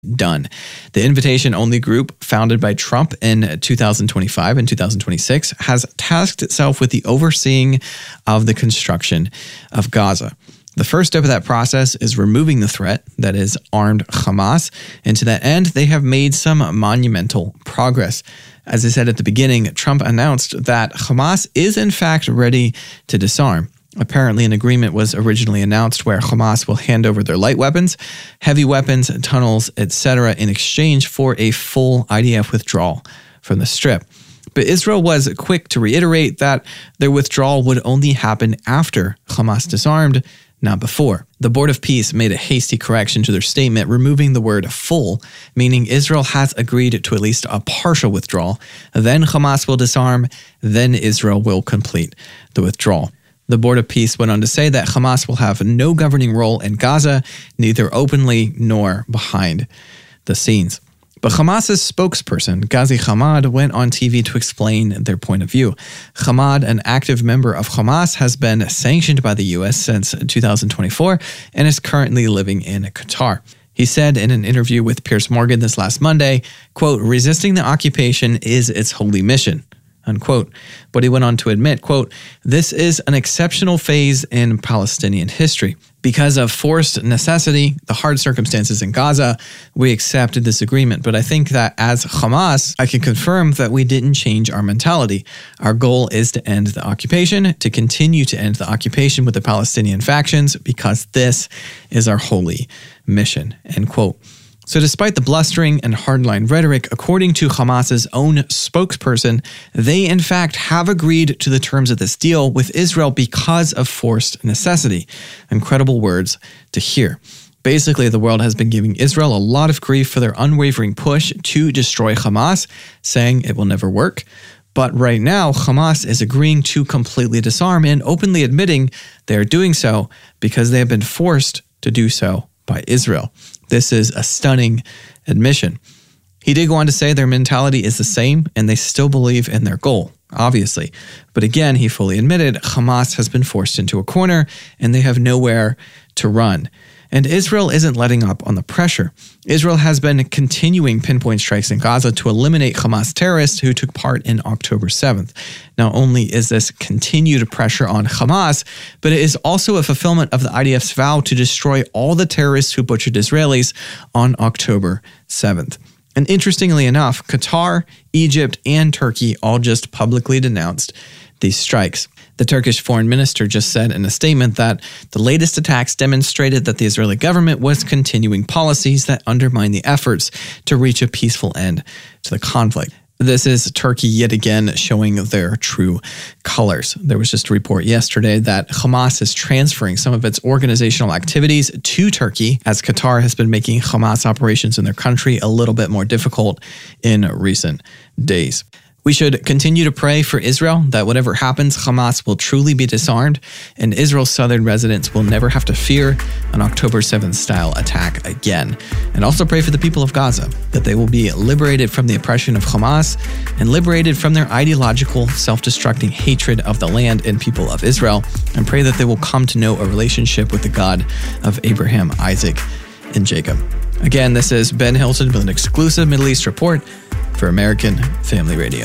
done. The invitation-only group founded by Trump in 2025 and 2026 has tasked itself with the overseeing of the construction of Gaza. The first step of that process is removing the threat, that is, armed Hamas, and to that end, they have made some monumental progress. As I said at the beginning, Trump announced that Hamas is in fact ready to disarm. Apparently, an agreement was originally announced where Hamas will hand over their light weapons, heavy weapons, tunnels, etc. in exchange for a full IDF withdrawal from the Strip. But Israel was quick to reiterate that their withdrawal would only happen after Hamas disarmed, not before. The Board of Peace made a hasty correction to their statement, removing the word full, meaning Israel has agreed to at least a partial withdrawal. Then Hamas will disarm, then Israel will complete the withdrawal. The Board of Peace went on to say that Hamas will have no governing role in Gaza, neither openly nor behind the scenes. But Hamas's spokesperson, Ghazi Hamad, went on TV to explain their point of view. Hamad, an active member of Hamas, has been sanctioned by the U.S. since 2024 and is currently living in Qatar. He said in an interview with Piers Morgan this last Monday, quote, "Resisting the occupation is its holy mission," unquote. But he went on to admit, quote, "This is an exceptional phase in Palestinian history. Because of forced necessity, the hard circumstances in Gaza, we accepted this agreement. But I think that as Hamas, I can confirm that we didn't change our mentality. Our goal is to end the occupation, to continue to end the occupation with the Palestinian factions, because this is our holy mission," end quote. So despite the blustering and hardline rhetoric, according to Hamas's own spokesperson, they in fact have agreed to the terms of this deal with Israel because of forced necessity. Incredible words to hear. Basically, the world has been giving Israel a lot of grief for their unwavering push to destroy Hamas, saying it will never work. But right now, Hamas is agreeing to completely disarm and openly admitting they are doing so because they have been forced to do so by Israel. This is a stunning admission. He did go on to say their mentality is the same and they still believe in their goal, obviously. But again, he fully admitted Hamas has been forced into a corner and they have nowhere to run. And Israel isn't letting up on the pressure. Israel has been continuing pinpoint strikes in Gaza to eliminate Hamas terrorists who took part in October 7th. Not only is this continued pressure on Hamas, but it is also a fulfillment of the IDF's vow to destroy all the terrorists who butchered Israelis on October 7th. And interestingly enough, Qatar, Egypt, and Turkey all just publicly denounced these strikes. The Turkish foreign minister just said in a statement that the latest attacks demonstrated that the Israeli government was continuing policies that undermine the efforts to reach a peaceful end to the conflict. This is Turkey yet again showing their true colors. There was just a report yesterday that Hamas is transferring some of its organizational activities to Turkey as Qatar has been making Hamas operations in their country a little bit more difficult in recent days. We should continue to pray for Israel that whatever happens, Hamas will truly be disarmed and Israel's southern residents will never have to fear an October 7th style attack again. And also pray for the people of Gaza, that they will be liberated from the oppression of Hamas and liberated from their ideological, self-destructing hatred of the land and people of Israel, and pray that they will come to know a relationship with the God of Abraham, Isaac, and Jacob. Again, this is Ben Hilton with an exclusive Middle East report for American Family Radio.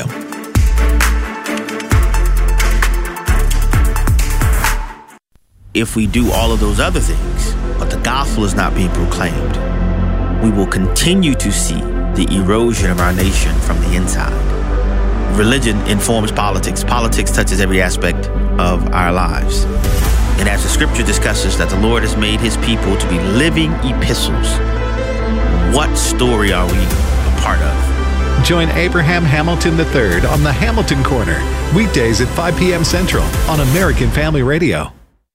If we do all of those other things, but the gospel is not being proclaimed, we will continue to see the erosion of our nation from the inside. Religion informs politics. Politics touches every aspect of our lives. And as the scripture discusses that the Lord has made his people to be living epistles, what story are we a part of? Join Abraham Hamilton III on the Hamilton Corner, weekdays at 5 p.m. Central on American Family Radio.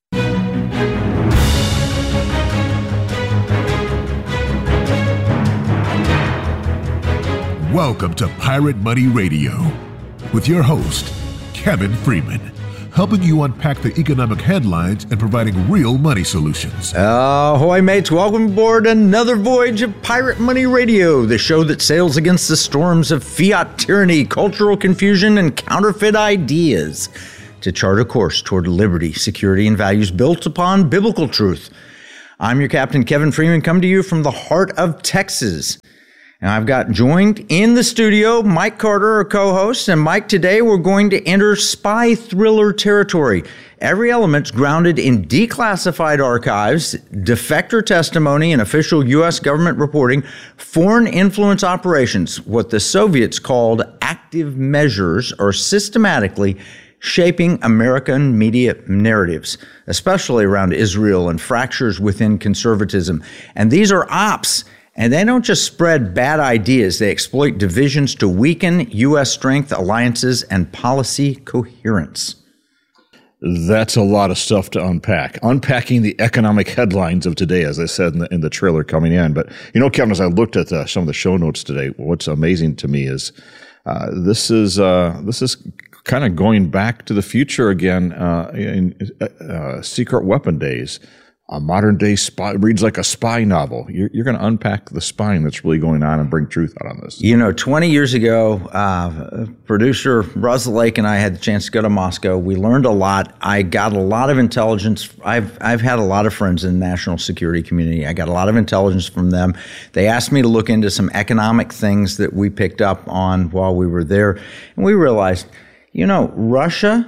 Welcome to Pirate Money Radio with your host, Kevin Freeman, helping you unpack the economic headlines and providing real money solutions. Ahoy, mates. Welcome aboard another voyage of Pirate Money Radio, the show that sails against the storms of fiat tyranny, cultural confusion, and counterfeit ideas to chart a course toward liberty, security, and values built upon biblical truth. I'm your captain, Kevin Freeman, coming to you from the heart of Texas. And I've got joined in the studio Mike Carter, our co-host. And Mike, today we're going to enter spy thriller territory. Every element's grounded in declassified archives, defector testimony, and official U.S. government reporting, foreign influence operations, what the Soviets called active measures, are systematically shaping American media narratives, especially around Israel and fractures within conservatism. And these are ops. And they don't just spread bad ideas, they exploit divisions to weaken U.S. strength, alliances, and policy coherence. That's a lot of stuff to unpack. Unpacking the economic headlines of today, as I said in the trailer coming in. But, Kevin, as I looked at some of the show notes today, what's amazing to me is this is kind of going back to the future again in secret weapon days. A modern day spy reads like a spy novel. You're going to unpack the spying that's really going on and bring truth out on this. 20 years ago, producer Russell Lake and I had the chance to go to Moscow. We learned a lot. I got a lot of intelligence. I've had a lot of friends in the national security community. I got a lot of intelligence from them. They asked me to look into some economic things that we picked up on while we were there. And we realized, Russia,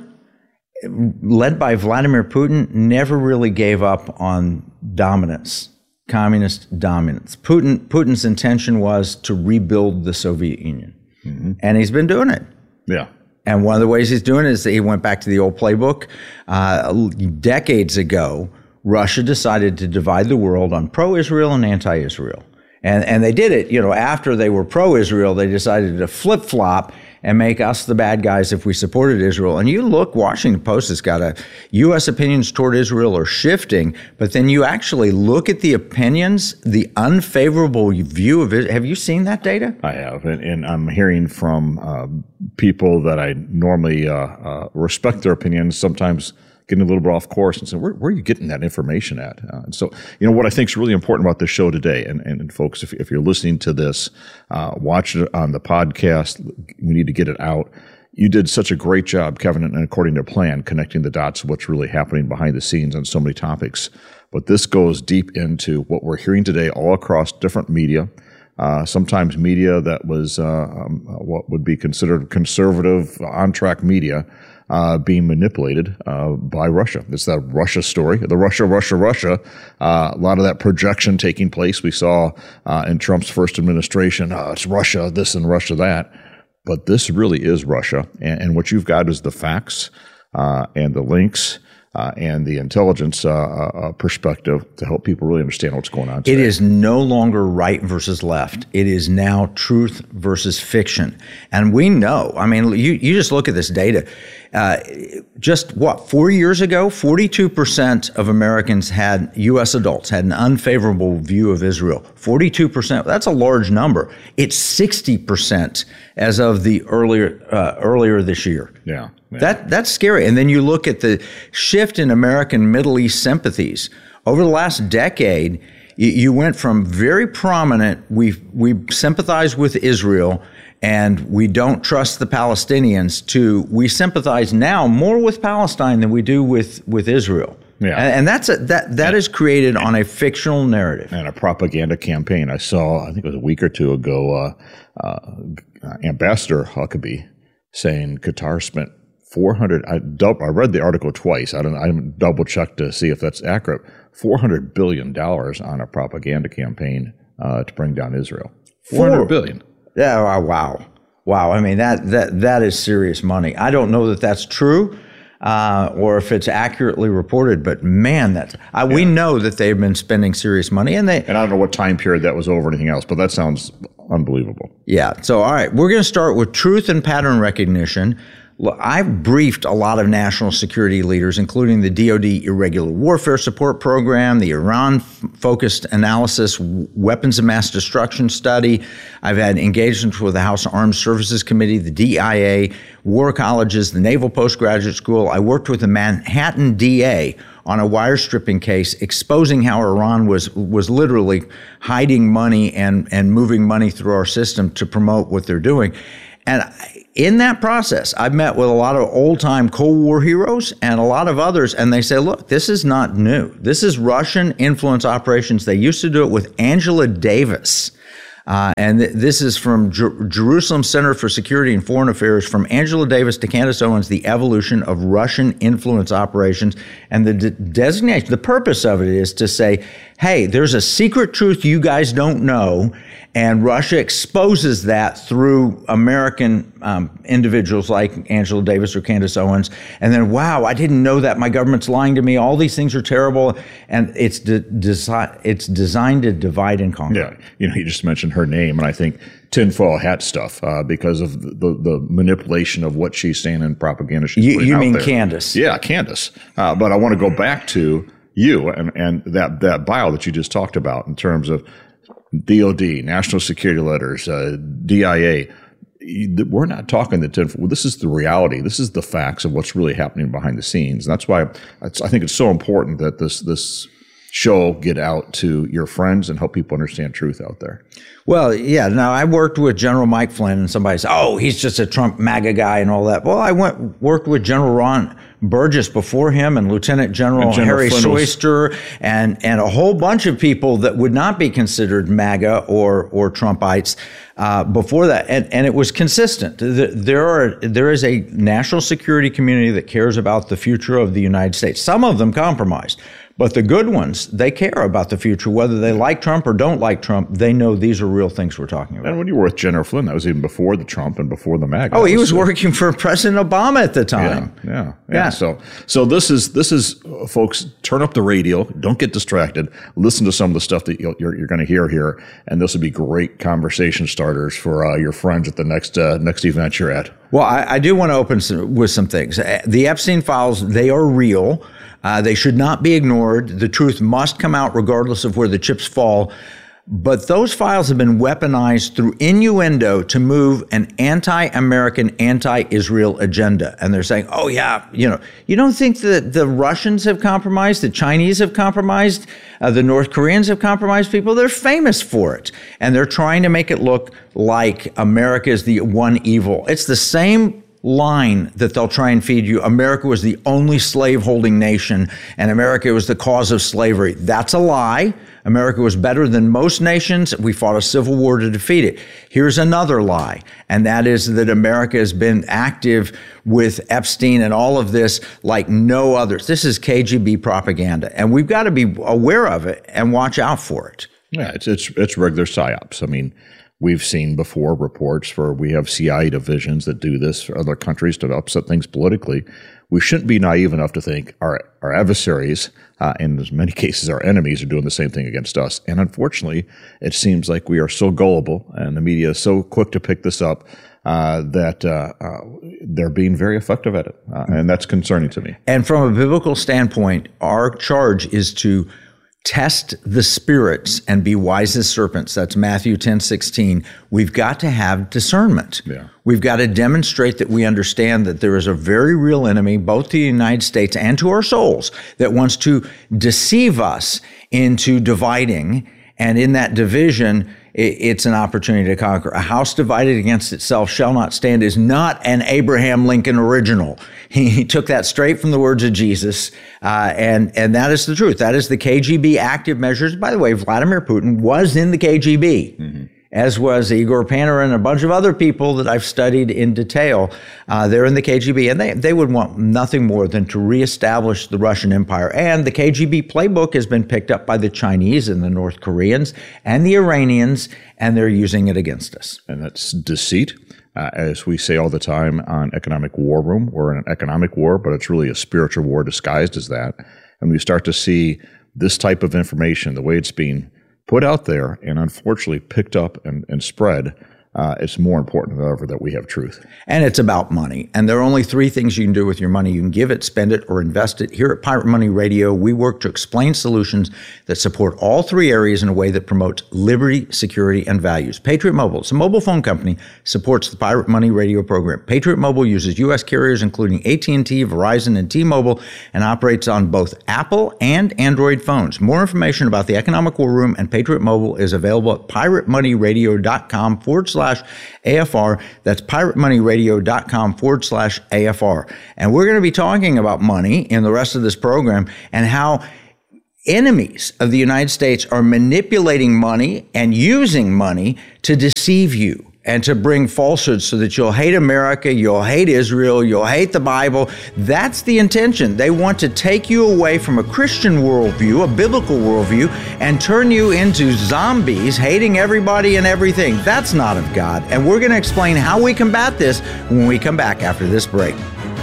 led by Vladimir Putin, never really gave up on dominance, communist dominance. Putin's intention was to rebuild the Soviet Union. Mm-hmm. And he's been doing it. Yeah. And one of the ways he's doing it is that he went back to the old playbook. Decades ago, Russia decided to divide the world on pro-Israel and anti-Israel. And they did it, after they were pro-Israel, they decided to flip-flop and make us the bad guys if we supported Israel. And you look, Washington Post has got U.S. opinions toward Israel are shifting, but then you actually look at the opinions, the unfavorable view of it. Have you seen that data? I have, and I'm hearing from people that I normally respect their opinions, sometimes getting a little bit off course and saying, where are you getting that information at? And so, what I think is really important about this show today, and folks, if you're listening to this, watch it on the podcast. We need to get it out. You did such a great job, Kevin, and according to plan, connecting the dots of what's really happening behind the scenes on so many topics. But this goes deep into what we're hearing today all across different media. Sometimes media that was what would be considered conservative, on-track media, being manipulated by Russia. It's that Russia story, the Russia. A lot of that projection taking place. We saw in Trump's first administration, it's Russia this and Russia that. But this really is Russia. And what you've got is the facts and the links and the intelligence perspective to help people really understand what's going on today. It is no longer right versus left. It is now truth versus fiction. And we know, you just look at this data. 4 years ago, 42% of Americans U.S. adults had an unfavorable view of Israel. 42%, that's a large number. It's 60% as of the earlier this year. Yeah. That's scary. And then you look at the shift in American Middle East sympathies. Over the last decade, you went from very prominent, we sympathize with Israel and we don't trust the Palestinians, to we sympathize now more with Palestine than we do with Israel. Yeah. And that is created on a fictional narrative. And a propaganda campaign. I saw, I think it was a week or two ago, Ambassador Huckabee saying Qatar spent $400. I read the article twice. I didn't double check to see if that's accurate. $400 billion on a propaganda campaign to bring down Israel. $400 billion. Yeah. Wow. That is serious money. I don't know that that's true, or if it's accurately reported. But man, we know that they've been spending serious money, and I don't know what time period that was over or anything else, but that sounds unbelievable. Yeah. So all right, we're going to start with truth and pattern recognition. Look, I've briefed a lot of national security leaders, including the DoD Irregular Warfare Support Program, the Iran-focused analysis weapons of mass destruction study. I've had engagements with the House Armed Services Committee, the DIA, war colleges, the Naval Postgraduate School. I worked with the Manhattan DA on a wire stripping case exposing how Iran was literally hiding money and moving money through our system to promote what they're doing. And in that process, I've met with a lot of old-time Cold War heroes and a lot of others, and they say, look, this is not new. This is Russian influence operations. They used to do it with Angela Davis. And this is from Jerusalem Center for Security and Foreign Affairs, from Angela Davis to Candace Owens, The Evolution of Russian Influence Operations. And the designation, the purpose of it is to say, hey, there's a secret truth you guys don't know, and Russia exposes that through American individuals like Angela Davis or Candace Owens. And then, wow, I didn't know that. My government's lying to me. All these things are terrible. And it's designed to divide and conquer. Yeah. You just mentioned her name, and I think tinfoil hat stuff because of the manipulation of what she's saying in propaganda she's putting out there. You mean Candace? Yeah, Candace. But I want to go back to you and that bio that you just talked about in terms of DOD, national security letters, DIA. We're not talking the tinfoil. Well, this is the reality. This is the facts of what's really happening behind the scenes. And that's why I think it's so important that this show get out to your friends and help people understand truth out there. Well, yeah. Now, I worked with General Mike Flynn, and somebody said, oh, he's just a Trump MAGA guy and all that. Well, I worked with General Ron Burgess before him, and Lieutenant General Harry Soyster, and a whole bunch of people that would not be considered MAGA or Trumpites before that. And it was consistent. There is a national security community that cares about the future of the United States. Some of them compromised. But the good ones, they care about the future, whether they like Trump or don't like Trump. They know these are real things we're talking about. And when you were with General Flynn, that was even before the Trump and before the MAGA. Oh, he was working for President Obama at the time. Yeah. So this is folks, turn up the radio. Don't get distracted. Listen to some of the stuff that you're going to hear here, and this will be great conversation starters for your friends at the next event you're at. Well, I do want to open with some things. The Epstein files, they are real. They should not be ignored. The truth must come out regardless of where the chips fall. But those files have been weaponized through innuendo to move an anti-American, anti-Israel agenda. And they're saying, oh, yeah, you don't think that the Russians have compromised, the Chinese have compromised, the North Koreans have compromised people? They're famous for it. And they're trying to make it look like America is the one evil. It's the same line that they'll try and feed you. America was the only slave-holding nation, and America was the cause of slavery. That's a lie. America was better than most nations. We fought a civil war to defeat it. Here's another lie, and that is that America has been active with Epstein and all of this like no others. This is KGB propaganda, and we've got to be aware of it and watch out for it. Yeah, it's regular psyops. I mean, we've seen before reports where we have CIA divisions that do this for other countries to upset things politically. We shouldn't be naive enough to think our adversaries, in as many cases our enemies, are doing the same thing against us. And unfortunately, it seems like we are so gullible and the media is so quick to pick this up that they're being very effective at it. And that's concerning to me. And from a biblical standpoint, our charge is to test the spirits and be wise as serpents. That's Matthew 10:16. We've got to have discernment. Yeah. We've got to demonstrate that we understand that there is a very real enemy, both to the United States and to our souls, that wants to deceive us into dividing. And in that division, it's an opportunity to conquer. A house divided against itself shall not stand is not an Abraham Lincoln original. He took that straight from the words of Jesus, and that is the truth. That is the KGB active measures. By the way, Vladimir Putin was in the KGB, as was Igor Panarin and a bunch of other people that I've studied in detail. They're in the KGB, and they would want nothing more than to reestablish the Russian Empire. And the KGB playbook has been picked up by the Chinese and the North Koreans and the Iranians, and they're using it against us. And that's deceit. As we say all the time on Economic War Room, we're in an economic war, but it's really a spiritual war disguised as that. And we start to see this type of information, the way it's being put out there and unfortunately picked up and spread, it's more important than ever that we have truth. And it's about money. And there are only three things you can do with your money. You can give it, spend it, or invest it. Here at Pirate Money Radio, we work to explain solutions that support all three areas in a way that promotes liberty, security, and values. Patriot Mobile, it's a mobile phone company, supports the Pirate Money Radio program. Patriot Mobile uses U.S. carriers including AT&T, Verizon, and T-Mobile, and operates on both Apple and Android phones. More information about the Economic War Room and Patriot Mobile is available at piratemoneyradio.com/ piratemoneyradio.com/AFR. That's piratemoneyradio.com/AFR. And we're going to be talking about money in the rest of this program and how enemies of the United States are manipulating money and using money to deceive you and to bring falsehoods so that you'll hate America, you'll hate Israel, you'll hate the Bible. That's the intention. They want to take you away from a Christian worldview, a biblical worldview, and turn you into zombies, hating everybody and everything. That's not of God. And we're going to explain how we combat this when we come back after this break.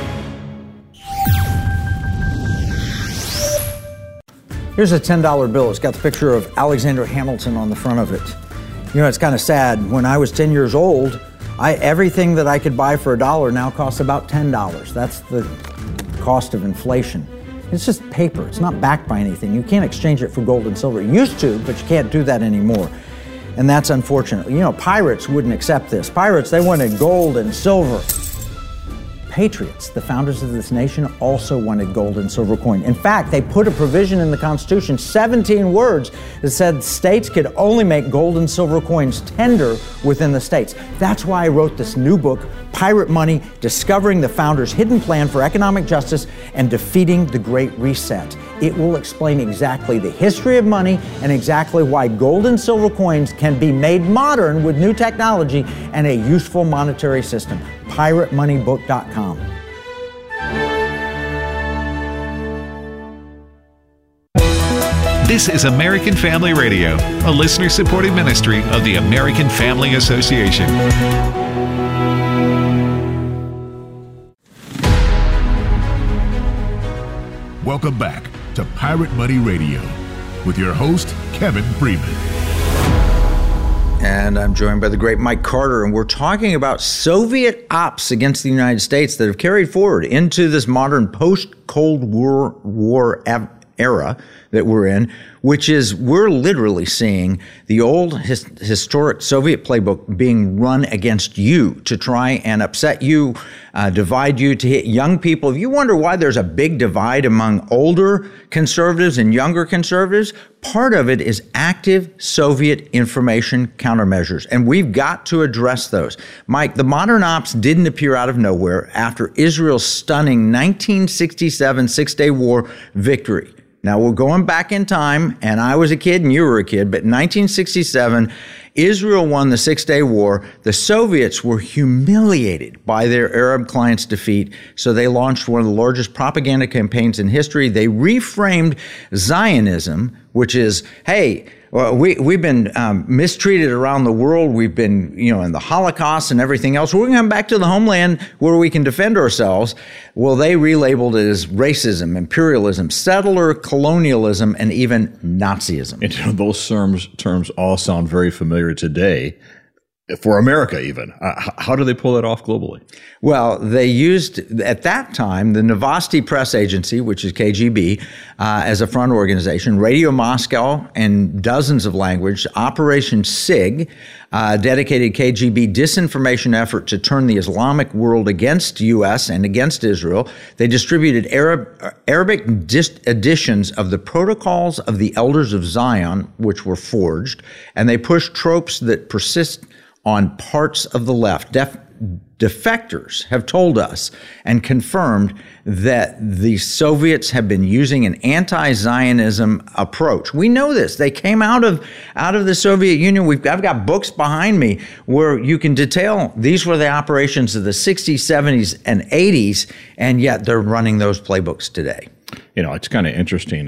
Here's a $10 bill. It's got the picture of Alexander Hamilton on the front of it. You know, it's kind of sad. When I was 10 years old, everything that I could buy for $1 now costs about $10. That's the cost of inflation. It's just paper. It's not backed by anything. You can't exchange it for gold and silver. You used to, but you can't do that anymore. And that's unfortunate. You know, pirates wouldn't accept this. Pirates, they wanted gold and silver. Patriots, the founders of this nation, also wanted gold and silver coin. In fact, they put a provision in the Constitution, 17 words, that said states could only make gold and silver coins tender within the states. That's why I wrote this new book, Pirate Money, Discovering the Founders' Hidden Plan for Economic Justice and Defeating the Great Reset. It will explain exactly the history of money and exactly why gold and silver coins can be made modern with new technology and a useful monetary system. PirateMoneyBook.com. This is American Family Radio, a listener-supported ministry of the American Family Association. Welcome back to Pirate Money Radio with your host, Kevin Freeman. And I'm joined by the great Mike Carter, and we're talking about Soviet ops against the United States that have carried forward into this modern post-Cold War era that we're in, which is we're literally seeing the old historic Soviet playbook being run against you to try and upset you, divide you, to hit young people. If you wonder why there's a big divide among older conservatives and younger conservatives, part of it is active Soviet information countermeasures, and we've got to address those. Mike, the modern ops didn't appear out of nowhere after Israel's stunning 1967 Six-Day War victory. Now, we're going back in time, and I was a kid and you were a kid, but in 1967, Israel won the Six-Day War. The Soviets were humiliated by their Arab clients' defeat, so they launched one of the largest propaganda campaigns in history. They reframed Zionism, which is, hey, well, we've been mistreated around the world. We've been, in the Holocaust and everything else. We're going to come back to the homeland where we can defend ourselves. Well, they relabeled it as racism, imperialism, settler colonialism, and even Nazism. And those terms all sound very familiar today. For America, even. How do they pull that off globally? Well, they used, at that time, the Novosti Press Agency, which is KGB, as a front organization, Radio Moscow in dozens of languages, Operation SIG, dedicated KGB disinformation effort to turn the Islamic world against U.S. and against Israel. They distributed Arabic editions of the Protocols of the Elders of Zion, which were forged, and they pushed tropes that persist on parts of the left. Defectors have told us and confirmed that the Soviets have been using an anti-Zionism approach. We know this. They came out of the Soviet Union. I've got books behind me where you can detail these were the operations of the 60s, 70s, and 80s, and yet they're running those playbooks today. It's kind of interesting.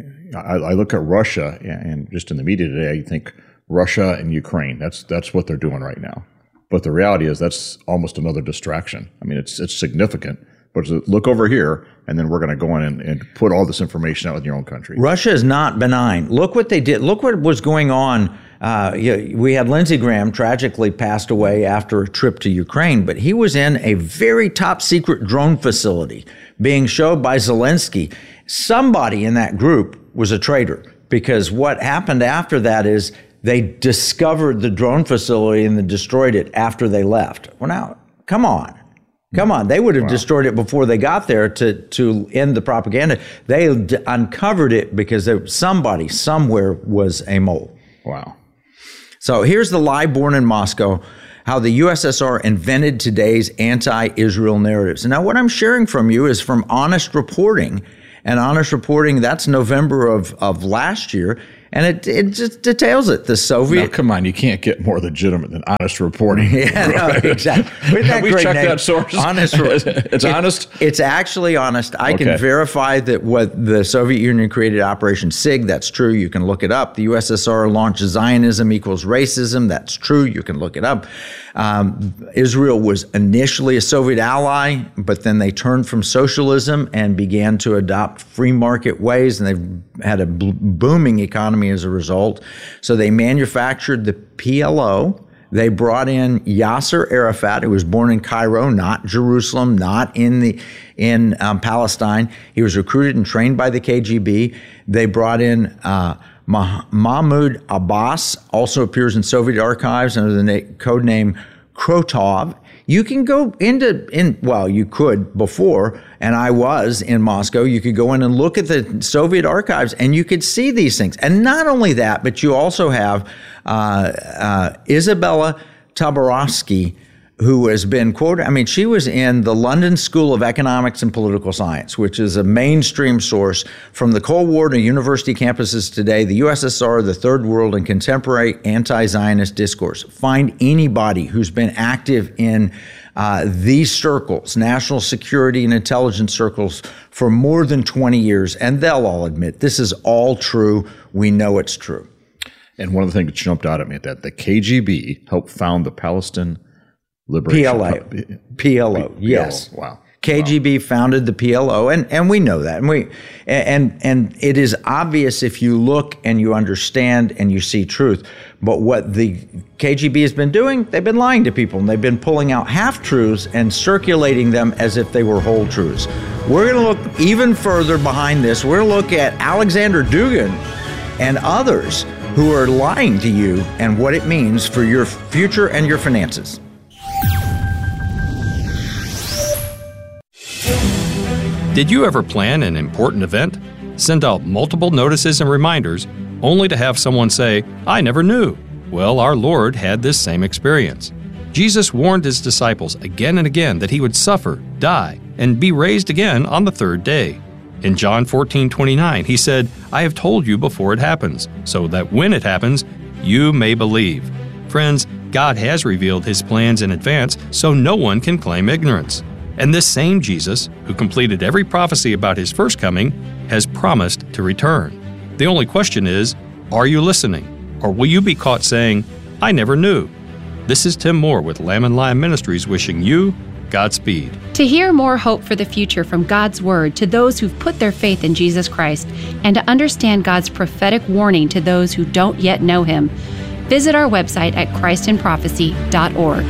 I look at Russia, and just in the media today, I think Russia and Ukraine. That's what they're doing right now. But the reality is that's almost another distraction. I mean, it's significant, but look over here, and then we're going to go in and put all this information out in your own country. Russia is not benign. Look what they did. Look what was going on. We had Lindsey Graham tragically passed away after a trip to Ukraine, but he was in a very top secret drone facility being showed by Zelensky. Somebody in that group was a traitor, because what happened after that is they discovered the drone facility and then destroyed it after they left. Well, now, come on. They would have destroyed it before they got there to end the propaganda. They uncovered it because somebody somewhere was a mole. Wow. So here's the lie born in Moscow. how the USSR invented today's anti-Israel narratives. And now what I'm sharing from you is from Honest Reporting. And Honest Reporting, that's November of last year. And it just details it. The Soviet... Now, come on, you can't get more legitimate than Honest Reporting. Yeah, no, exactly. Have we checked that source? Honest. It's honest? It's actually honest. I can verify that what the Soviet Union created Operation SIG, that's true. You can look it up. The USSR launched Zionism equals racism. That's true. You can look it up. Israel was initially a Soviet ally, but then they turned from socialism and began to adopt free market ways, and they've had a booming economy as a result. So they manufactured the PLO. They brought in Yasser Arafat, who was born in Cairo, not Jerusalem, not in Palestine. He was recruited and trained by the KGB. They brought in Mahmoud Abbas, also appears in Soviet archives under the code name Krotov. You can go you could before, and I was in Moscow, you could go in and look at the Soviet archives and you could see these things. And not only that, but you also have Isabella Tabarovsky, who has been quoted. She was in the London School of Economics and Political Science, which is a mainstream source from the Cold War to university campuses today, the USSR, the Third World, and contemporary anti-Zionist discourse. Find anybody who's been active in these circles, national security and intelligence circles, for more than 20 years, and they'll all admit this is all true. We know it's true. And one of the things that jumped out at me, that the KGB helped found the Palestine Liberation PLO, yes. Wow. KGB founded the PLO, and we know that. And it is obvious if you look and you understand and you see truth. But what the KGB has been doing, they've been lying to people, and they've been pulling out half-truths and circulating them as if they were whole truths. We're going to look even further behind this. We're going to look at Alexander Dugin and others who are lying to you and what it means for your future and your finances. Did you ever plan an important event? Send out multiple notices and reminders only to have someone say, "I never knew." Well, our Lord had this same experience. Jesus warned his disciples again and again that he would suffer, die, and be raised again on the third day. In John 14:29, he said, "I have told you before it happens, so that when it happens, you may believe." Friends, God has revealed his plans in advance, so no one can claim ignorance. And this same Jesus, who completed every prophecy about his first coming, has promised to return. The only question is, are you listening? Or will you be caught saying, "I never knew"? This is Tim Moore with Lamb and Lion Ministries wishing you Godspeed. To hear more hope for the future from God's Word to those who've put their faith in Jesus Christ, and to understand God's prophetic warning to those who don't yet know him, visit our website at christinprophecy.org.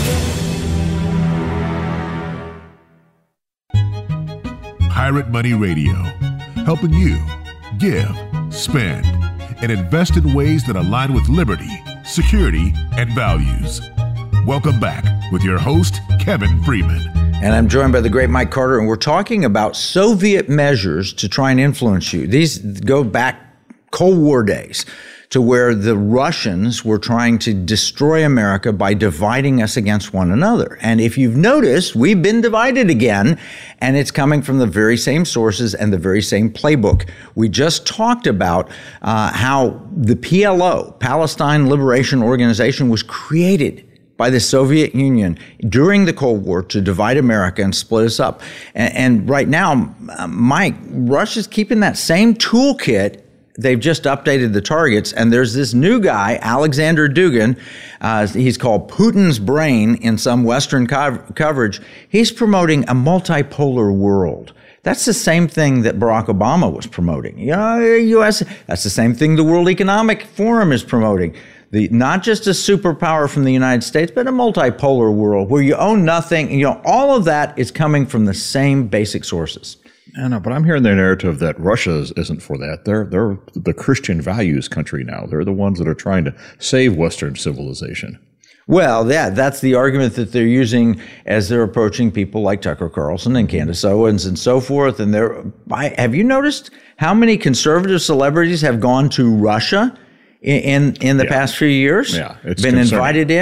Pirate Money Radio, helping you give, spend, and invest in ways that align with liberty, security, and values. Welcome back with your host, Kevin Freeman. And I'm joined by the great Mike Carter, and we're talking about Soviet measures to try and influence you. These go back Cold War days, to where the Russians were trying to destroy America by dividing us against one another. And if you've noticed, we've been divided again, and it's coming from the very same sources and the very same playbook. We just talked about how the PLO, Palestine Liberation Organization, was created by the Soviet Union during the Cold War to divide America and split us up. And right now, Mike, Russia's keeping that same toolkit. They've just updated the targets, and there's this new guy, Alexander Dugin. He's called Putin's brain in some Western coverage. He's promoting a multipolar world. That's the same thing that Barack Obama was promoting. U.S. That's the same thing the World Economic Forum is promoting. Not just a superpower from the United States, but a multipolar world where you own nothing. All of that is coming from the same basic sources. I know, but I'm hearing the narrative that Russia isn't for that. They're the Christian values country now. They're the ones that are trying to save Western civilization. Well, yeah, that's the argument that they're using as they're approaching people like Tucker Carlson and Candace Owens and so forth. And have you noticed how many conservative celebrities have gone to Russia in the past few years? Yeah, it's been concerning. Invited in.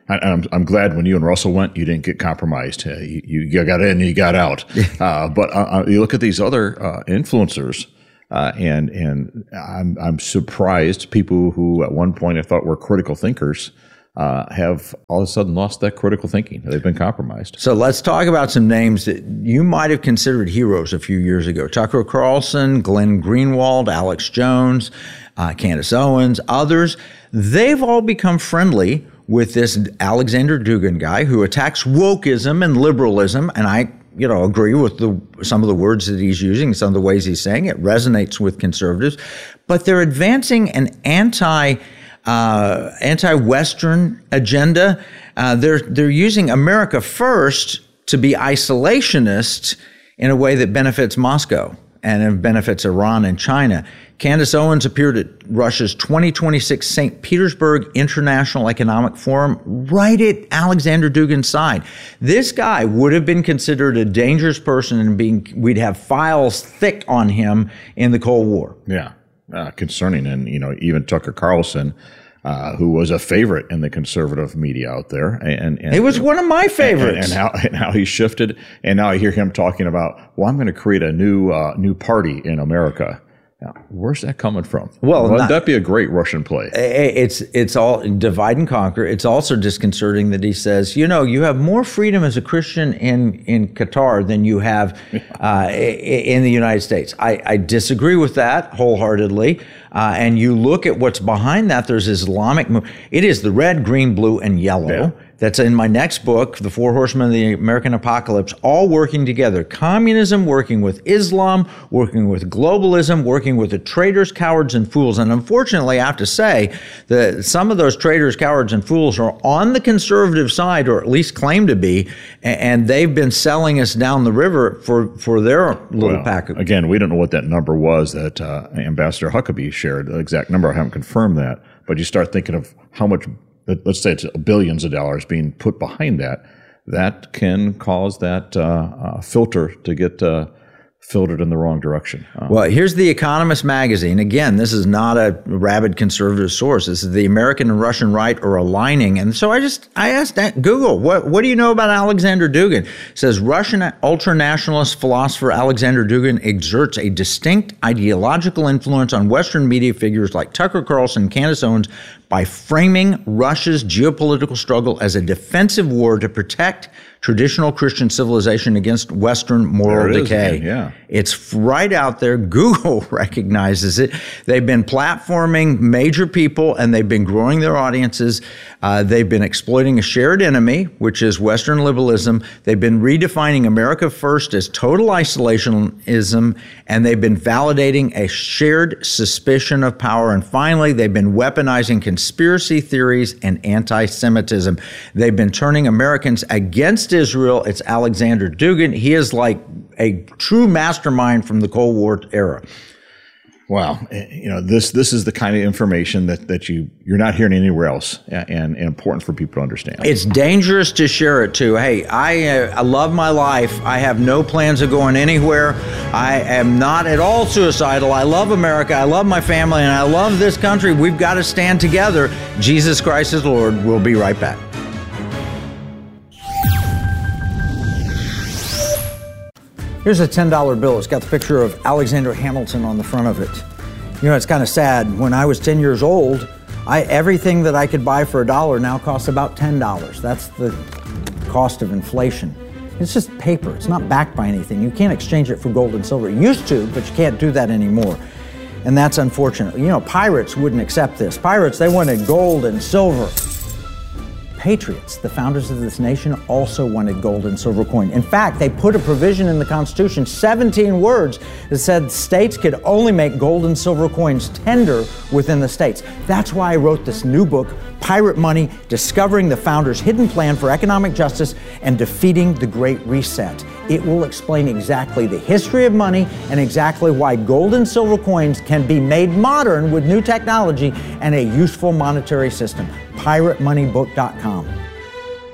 I'm glad when you and Russell went, you didn't get compromised. You got in, you got out. But you look at these other influencers, and I'm surprised people who at one point I thought were critical thinkers have all of a sudden lost that critical thinking. They've been compromised. So let's talk about some names that you might have considered heroes a few years ago. Tucker Carlson, Glenn Greenwald, Alex Jones, Candace Owens, others. They've all become friendly with this Alexander Dugin guy who attacks wokeism and liberalism. And I, agree with some of the words that he's using, some of the ways he's saying it resonates with conservatives. But they're advancing an anti-Western agenda. They're using America first to be isolationist in a way that benefits Moscow and it benefits Iran and China. Candace Owens appeared at Russia's 2026 St. Petersburg International Economic Forum right at Alexander Dugin's side. This guy would have been considered a dangerous person and we'd have files thick on him in the Cold War. Yeah, concerning. And, even Tucker Carlson, who was a favorite in the conservative media out there. And he was one of my favorites. And how he shifted. And now I hear him talking about, well, I'm going to create a new party in America. Now, where's that coming from? Well, that'd be a great Russian play. It's all divide and conquer. It's also disconcerting that he says, you have more freedom as a Christian in Qatar than you have in the United States. I disagree with that wholeheartedly. And you look at what's behind that, there's Islamic it is the red, green, blue, and yellow. Yeah. That's in my next book, The Four Horsemen of the American Apocalypse, all working together. Communism working with Islam, working with globalism, working with the traitors, cowards, and fools. And unfortunately, I have to say that some of those traitors, cowards, and fools are on the conservative side, or at least claim to be, and they've been selling us down the river for their little pack. Again, we don't know what that number was that Ambassador Huckabee shared, the exact number. I haven't confirmed that. But you start thinking of how much, let's say it's billions of dollars being put behind that can cause that filter to get filtered in the wrong direction. Well, here's The Economist magazine. Again, this is not a rabid conservative source. This is the American and Russian right are aligning. And so I asked Google, what do you know about Alexander Dugin? It says Russian ultranationalist philosopher Alexander Dugin exerts a distinct ideological influence on Western media figures like Tucker Carlson and Candace Owens by framing Russia's geopolitical struggle as a defensive war to protect traditional Christian civilization against Western moral decay. Yeah. It's right out there. Google recognizes it. They've been platforming major people and they've been growing their audiences. They've been exploiting a shared enemy, which is Western liberalism. They've been redefining America first as total isolationism, and they've been validating a shared suspicion of power. And finally, they've been weaponizing conspiracy theories and anti-Semitism. They've been turning Americans against Israel. It's Alexander Dugin. He is like a true mastermind from the Cold War era. Wow. This is the kind of information that you're not hearing anywhere else, and important for people to understand. It's dangerous to share it too. Hey, I love my life. I have no plans of going anywhere. I am not at all suicidal. I love America. I love my family, and I love this country. We've got to stand together. Jesus Christ is Lord. We'll be right back. Here's a $10 bill. It's got the picture of Alexander Hamilton on the front of it. It's kind of sad. When I was 10 years old, everything that I could buy for $1 now costs about $10. That's the cost of inflation. It's just paper. It's not backed by anything. You can't exchange it for gold and silver. You used to, but you can't do that anymore. And that's unfortunate. Pirates wouldn't accept this. Pirates, they wanted gold and silver. Patriots, the founders of this nation, also wanted gold and silver coin. In fact, they put a provision in the Constitution, 17 words, that said states could only make gold and silver coins tender within the states. That's why I wrote this new book, Pirate Money, Discovering the Founders' Hidden Plan for Economic Justice and Defeating the Great Reset. It will explain exactly the history of money and exactly why gold and silver coins can be made modern with new technology and a useful monetary system. PirateMoneyBook.com.